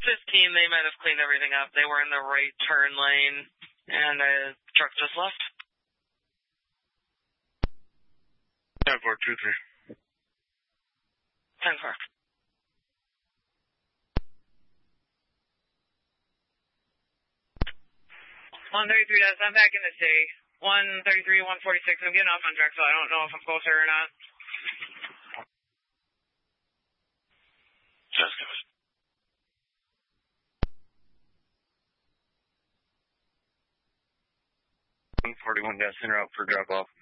15, they might have cleaned everything up. They were in the right turn lane, and the truck just left. 10-4-2-3. 10-4. 133, I'm back in the city. 133, 146. I'm getting off on Drexel. I don't know if I'm closer or not. Just give us. 141 gas in route for drop off.